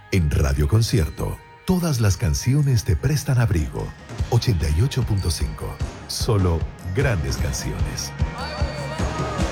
En Radio Concierto, todas las canciones te prestan abrigo. 88.5. Solo grandes canciones.